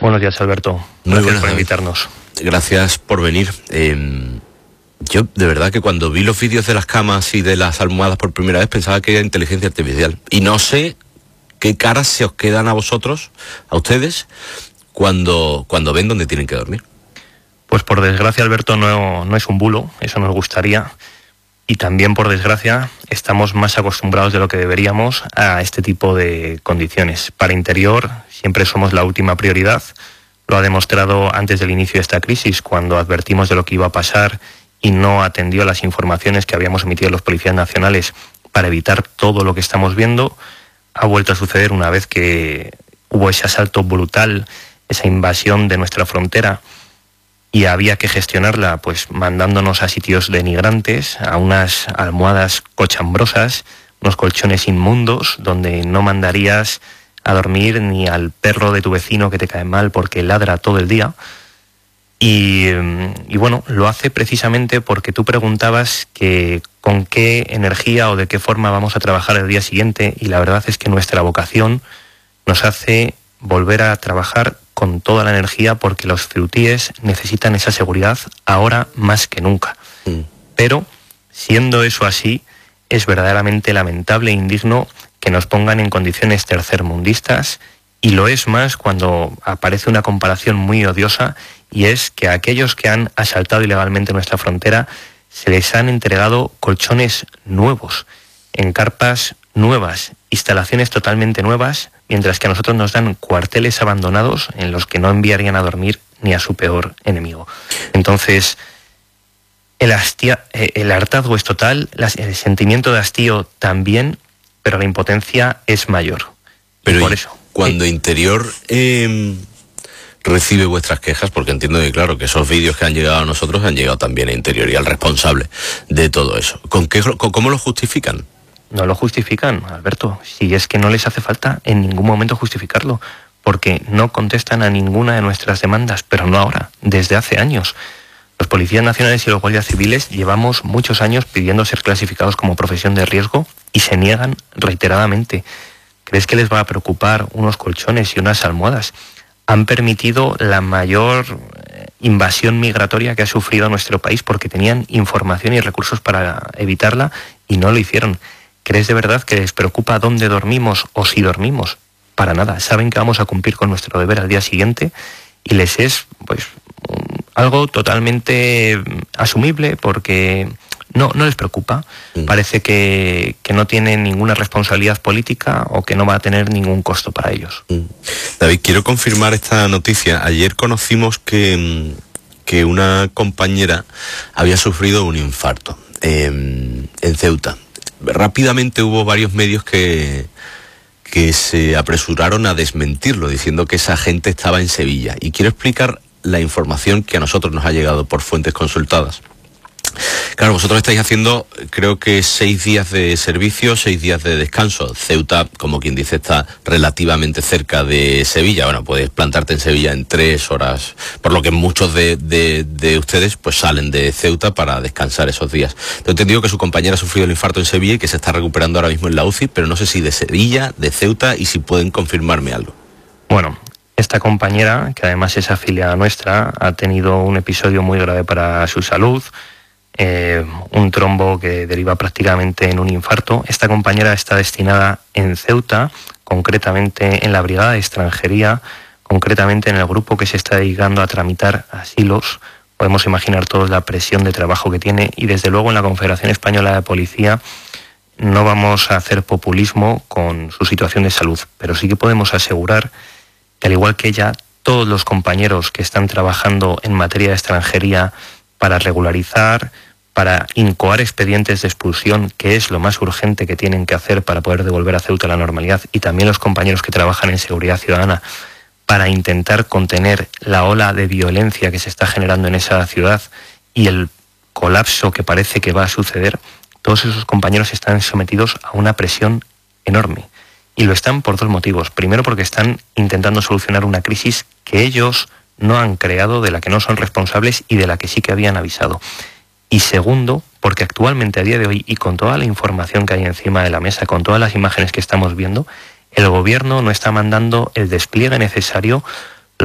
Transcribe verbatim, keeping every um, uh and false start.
Buenos días, Alberto. Muy Gracias buenas, por David. invitarnos. Gracias por venir. Eh, yo, de verdad, que cuando vi los vídeos de las camas y de las almohadas por primera vez pensaba que era inteligencia artificial. Y no sé qué caras se os quedan a vosotros, a ustedes, cuando, cuando ven dónde tienen que dormir. Pues por desgracia, Alberto, no, no es un bulo, eso nos gustaría. Y también, por desgracia, estamos más acostumbrados de lo que deberíamos a este tipo de condiciones. Para Interior siempre somos la última prioridad. Lo ha demostrado antes del inicio de esta crisis, cuando advertimos de lo que iba a pasar y no atendió las informaciones que habíamos emitido los policías nacionales para evitar todo lo que estamos viendo. Ha vuelto a suceder una vez que hubo ese asalto brutal, esa invasión de nuestra frontera, y había que gestionarla pues mandándonos a sitios denigrantes, a unas almohadas cochambrosas, unos colchones inmundos, donde no mandarías a dormir ni al perro de tu vecino que te cae mal porque ladra todo el día. Y, y bueno, lo hace precisamente porque tú preguntabas que con qué energía o de qué forma vamos a trabajar el día siguiente, y la verdad es que nuestra vocación nos hace volver a trabajar con toda la energía, porque los ceutíes necesitan esa seguridad ahora más que nunca. Mm. Pero, siendo eso así, es verdaderamente lamentable e indigno que nos pongan en condiciones tercermundistas, y lo es más cuando aparece una comparación muy odiosa, y es que a aquellos que han asaltado ilegalmente nuestra frontera se les han entregado colchones nuevos, en carpas nuevas, instalaciones totalmente nuevas, mientras que a nosotros nos dan cuarteles abandonados en los que no enviarían a dormir ni a su peor enemigo. Entonces, el, hastia, el hartazgo es total, el sentimiento de hastío también, pero la impotencia es mayor. Pero y por eso, cuando sí. Interior eh, recibe vuestras quejas, porque entiendo que claro, que esos vídeos que han llegado a nosotros han llegado también a Interior y al responsable de todo eso, ¿con qué, con, ¿cómo lo justifican? No lo justifican, Alberto, si es que no les hace falta en ningún momento justificarlo, porque no contestan a ninguna de nuestras demandas, pero no ahora, desde hace años. Los policías nacionales y los guardias civiles llevamos muchos años pidiendo ser clasificados como profesión de riesgo y se niegan reiteradamente. ¿Crees que les va a preocupar unos colchones y unas almohadas? Han permitido la mayor invasión migratoria que ha sufrido nuestro país porque tenían información y recursos para evitarla y no lo hicieron. ¿Crees de verdad que les preocupa dónde dormimos o si dormimos? Para nada. Saben que vamos a cumplir con nuestro deber al día siguiente y les es pues algo totalmente asumible porque no, no les preocupa. Mm. Parece que, que no tienen ninguna responsabilidad política o que no va a tener ningún costo para ellos. Mm. David, quiero confirmar esta noticia. Ayer conocimos que, que una compañera había sufrido un infarto eh, en Ceuta. Rápidamente hubo varios medios que, que se apresuraron a desmentirlo, diciendo que esa gente estaba en Sevilla. Y quiero explicar la información que a nosotros nos ha llegado por fuentes consultadas. Claro, vosotros estáis haciendo, creo que seis días de servicio, seis días de descanso. Ceuta, como quien dice, está relativamente cerca de Sevilla. Bueno, puedes plantarte en Sevilla en tres horas, por lo que muchos de, de, de ustedes pues salen de Ceuta para descansar esos días. Tengo entendido que su compañera ha sufrido el infarto en Sevilla y que se está recuperando ahora mismo en la U C I, pero no sé si de Sevilla, de Ceuta, y si pueden confirmarme algo. Bueno, esta compañera, que además es afiliada nuestra, ha tenido un episodio muy grave para su salud. Eh, un trombo que deriva prácticamente en un infarto. Esta compañera está destinada en Ceuta, concretamente en la Brigada de Extranjería, concretamente en el grupo que se está dedicando a tramitar asilos. Podemos imaginar todos la presión de trabajo que tiene, y desde luego en la Confederación Española de Policía no vamos a hacer populismo con su situación de salud, pero sí que podemos asegurar que, al igual que ella, todos los compañeros que están trabajando en materia de extranjería para regularizar, para incoar expedientes de expulsión, que es lo más urgente que tienen que hacer para poder devolver a Ceuta la normalidad, y también los compañeros que trabajan en seguridad ciudadana para intentar contener la ola de violencia que se está generando en esa ciudad y el colapso que parece que va a suceder, todos esos compañeros están sometidos a una presión enorme. Y lo están por dos motivos. Primero, porque están intentando solucionar una crisis que ellos no han creado, de la que no son responsables y de la que sí que habían avisado. Y segundo, porque actualmente, a día de hoy, y con toda la información que hay encima de la mesa, con todas las imágenes que estamos viendo, el gobierno no está mandando el despliegue necesario